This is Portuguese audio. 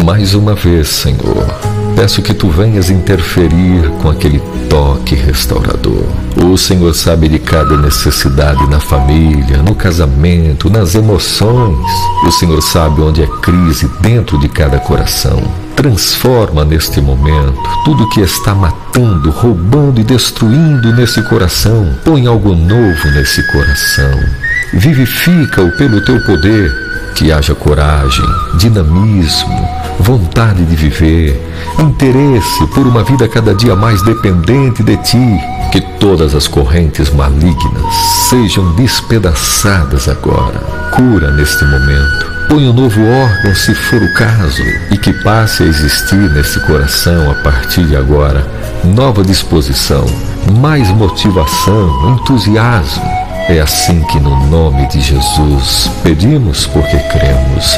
Mais uma vez, Senhor, peço que Tu venhas interferir com aquele toque restaurador. O Senhor sabe de cada necessidade na família, no casamento, nas emoções. O Senhor sabe onde é crise dentro de cada coração. Transforma neste momento tudo que está matando, roubando e destruindo nesse coração. Põe algo novo nesse coração. Vivifica-o pelo Teu poder. Que haja coragem, dinamismo, vontade de viver, interesse por uma vida cada dia mais dependente de Ti. Que todas as correntes malignas sejam despedaçadas agora. Cura neste momento. Põe um novo órgão se for o caso e que passe a existir nesse coração a partir de agora. Nova disposição, mais motivação, entusiasmo. É assim que no nome de Jesus pedimos porque cremos.